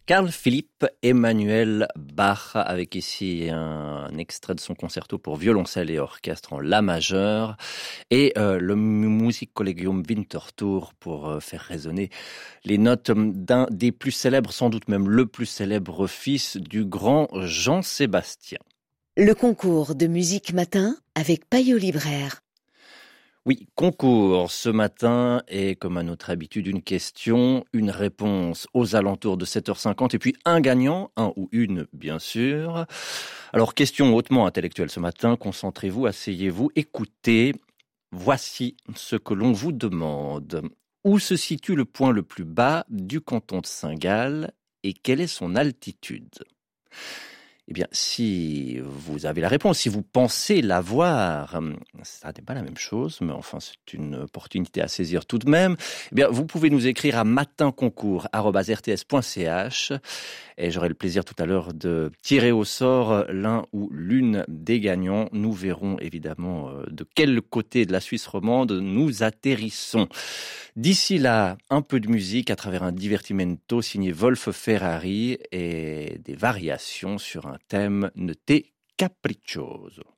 Carl Philipp Emanuel Bach, avec ici un extrait de son concerto pour violoncelle et orchestre en la majeur, et le Musikkollegium Winterthur pour faire résonner les notes d'un des plus célèbres, sans doute même le plus célèbre fils du grand Jean-Sébastien. Le concours de musique matin avec Payot Libraire. Oui, concours ce matin et comme à notre habitude, une question, une réponse aux alentours de 7h50 et puis un gagnant, un ou une bien sûr. Alors question hautement intellectuelle ce matin, concentrez-vous, asseyez-vous, écoutez. Voici ce que l'on vous demande. Où se situe le point le plus bas du canton de Saint-Gall et quelle est son altitude ? Eh bien, si vous avez la réponse, si vous pensez l'avoir, ça n'est pas la même chose, mais enfin, c'est une opportunité à saisir tout de même. Eh bien, vous pouvez nous écrire à matinconcours@rts.ch et j'aurai le plaisir tout à l'heure de tirer au sort l'un ou l'une des gagnants. Nous verrons évidemment de quel côté de la Suisse romande nous atterrissons. D'ici là, un peu de musique à travers un divertimento signé Wolf Ferrari et des variations sur un thème noté capriccioso.